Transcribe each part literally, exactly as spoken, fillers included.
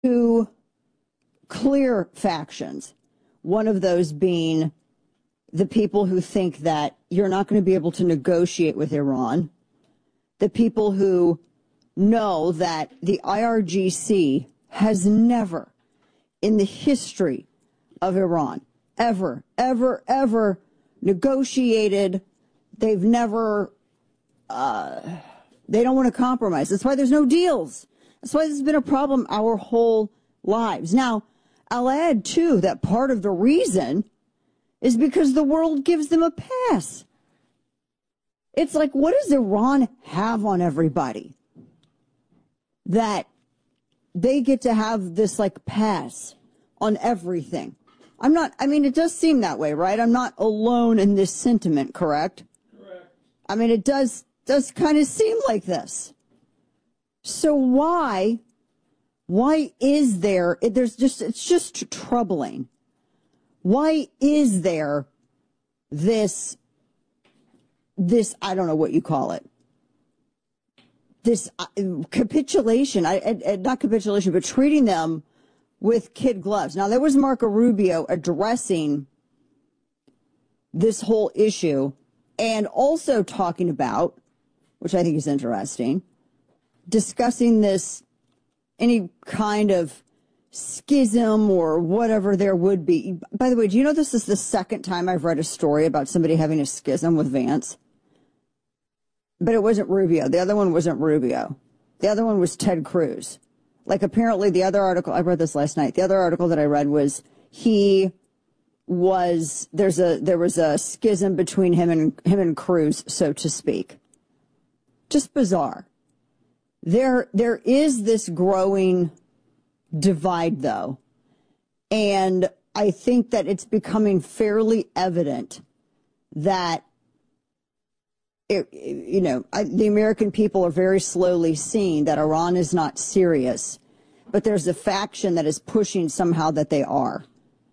two clear factions, one of those being the people who think that you're not going to be able to negotiate with Iran, the people who know that the I R G C has never in the history of Iran ever, ever, ever negotiated. They've never, uh, they don't want to compromise. That's why there's no deals. That's why this has been a problem our whole lives. Now, I'll add, too, that part of the reason is because the world gives them a pass. It's like, what does Iran have on everybody that they get to have this, like, pass on everything? I'm not, I mean, it does seem that way, right? I'm not alone in this sentiment, correct? Correct. I mean, it does, does kind of seem like this. So why, why is there, it, there's just, it's just troubling. Why is there this, this, I don't know what you call it, this uh, capitulation, I, I, not capitulation, but treating them with kid gloves. Now, there was Marco Rubio addressing this whole issue and also talking about, which I think is interesting, discussing this, any kind of schism or whatever there would be. By the way, do you know this is the second time I've read a story about somebody having a schism with Vance? But it wasn't Rubio. The other one wasn't Rubio. The other one was Ted Cruz. Like, apparently the other article, I read this last night, the other article that I read was he was, there's a, there was a schism between him and, him and Cruz, so to speak. Just bizarre. There, there is this growing divide, though, and I think that it's becoming fairly evident that, it, you know, I, the American people are very slowly seeing that Iran is not serious, but there's a faction that is pushing somehow that they are.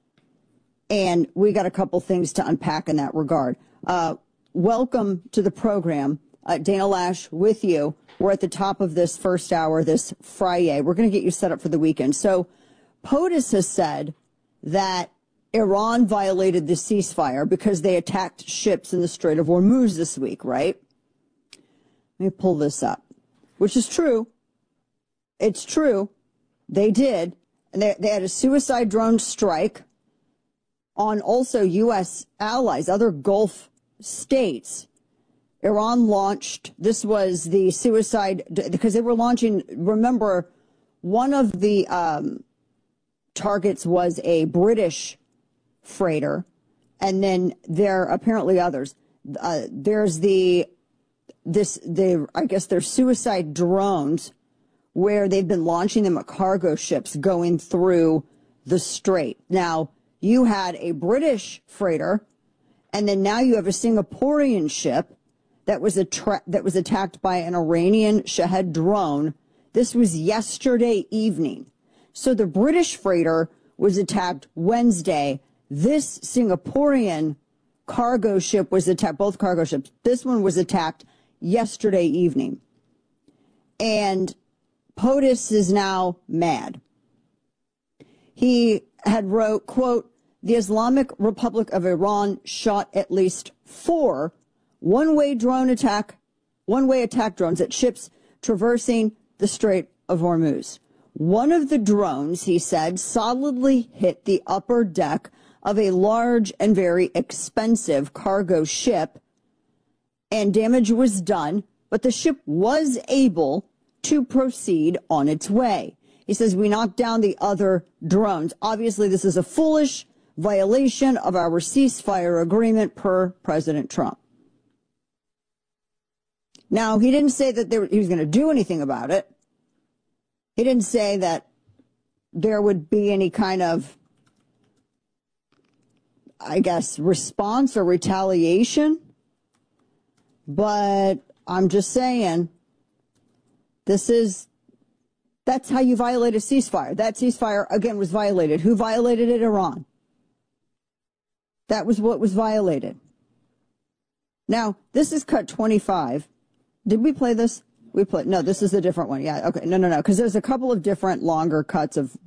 And we got a couple things to unpack in that regard. Uh, welcome to the program. Uh, Dana Loesch with you. We're at the top of this first hour this Friday. We're going to get you set up for the weekend. So POTUS has said that Iran violated the ceasefire because they attacked ships in the Strait of Hormuz this week, right? Let me pull this up, which is true. It's true. They did. And they, they had a suicide drone strike on also U S allies, other Gulf states. Iran launched, this was the suicide, because they were launching, remember, one of the um, targets was a British freighter, and then there are apparently others. Uh, there's the, this, the, I guess they're suicide drones, where they've been launching them at cargo ships going through the strait. Now, you had a British freighter, and then now you have a Singaporean ship that was attra- that was attacked by an Iranian Shahed drone. This was yesterday evening. So the British freighter was attacked Wednesday. This Singaporean cargo ship was attacked, both cargo ships. This one was attacked yesterday evening. And POTUS is now mad. He had wrote, quote, the Islamic Republic of Iran shot at least four one-way drone attack, one-way attack drones at ships traversing the Strait of Hormuz. One of the drones, he said, solidly hit the upper deck of a large and very expensive cargo ship, and damage was done, but the ship was able to proceed on its way. He says, we knocked down the other drones. Obviously, this is a foolish violation of our ceasefire agreement per President Trump. Now, he didn't say that there, he was going to do anything about it. He didn't say that there would be any kind of, I guess, response or retaliation. But I'm just saying, this is, that's how you violate a ceasefire. That ceasefire, again, was violated. Who violated it? Iran. That was what was violated. Now, this is cut twenty-five. Did we play this? We put, no, this is a different one. Yeah. Okay. No, no, no. Because there's a couple of different longer cuts of